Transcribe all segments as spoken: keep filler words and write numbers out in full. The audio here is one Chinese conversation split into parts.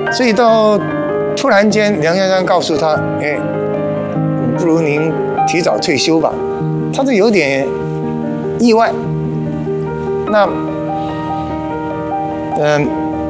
所以到突然间梁先生告诉他，哎，不如您提早退休吧，他是有点意外。那，嗯、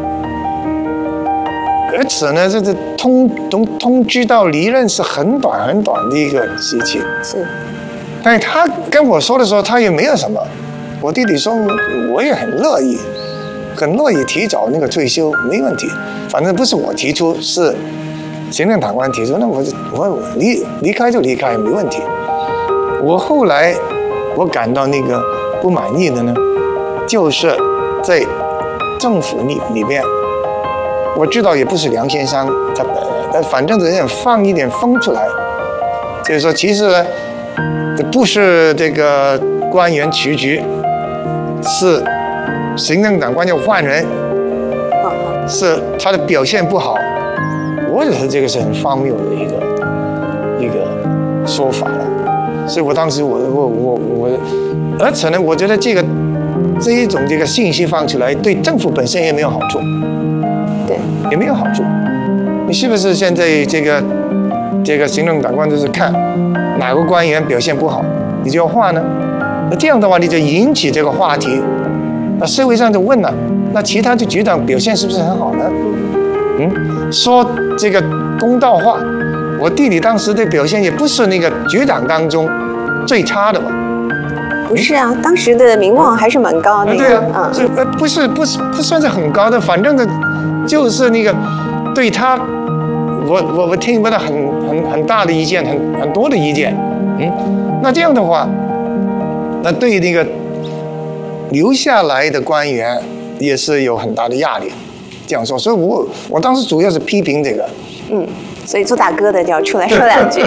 呃，而且呢，这个通通通知到离任是很短很短的一个时期。 是。 但是他跟我说的时候，他也没有什么。我弟弟说，我也很乐意，很乐意提早那个退休，没问题。反正不是我提出，是行政长官提出，那我我离离开就离开，没问题。我后来我感到那个不满意的呢，就是在政府里里边，我知道也不是梁先生他本人，但反正有点放一点风出来，就是说其实呢。不是这个官员辞职，是行政长官要换人，是他的表现不好。我觉得这个是很荒谬的一个一个说法了。所以我当时我我我我，而且呢，我觉得这个这一种这个信息放出来，对政府本身也没有好处， 对， 也没有好处。你是不是现在这个这个行政长官就是看？哪个官员表现不好，你就要换呢？那这样的话，你就引起这个话题，那社会上就问了，那其他的局长表现是不是很好呢？嗯，说这个公道话，我弟弟当时的表现也不是那个局长当中最差的吧？ 不是啊，当时的名望还是蛮高的。 对啊，这呃不是不是不算是很高的，反正的，就是那个对他。我我我听不到很很很大的意见，很很多的意见，嗯，那这样的话，那对那个留下来的官员也是有很大的压力，这样说，所以我我当时主要是批评这个， 嗯，所以做大哥的就要出来说两句。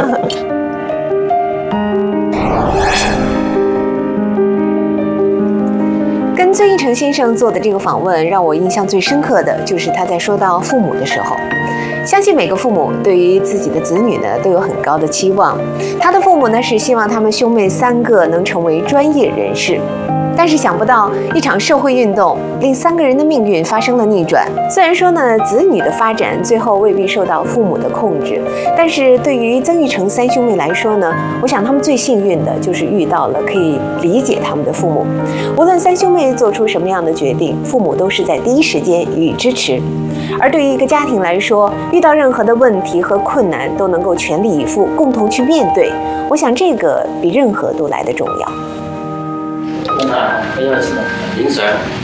跟曾铉成先生做的这个访问，让我印象最深刻的就是他在说到父母的时候。相信每个父母对于自己的子女呢都有很高的期望。他的父母呢是希望他们兄妹三个能成为专业人士，但是想不到一场社会运动令三个人的命运发生了逆转。虽然说呢子女的发展最后未必受到父母的控制，但是对于曾铉成三兄妹来说呢，我想他们最幸运的就是遇到了可以理解他们的父母。无论三兄妹做出什么样的决定，父母都是在第一时间予以支持。而对于一个家庭来说，遇到任何的问题和困难都能够全力以赴，共同去面对，我想这个比任何都来得重要。 啊，因为零食。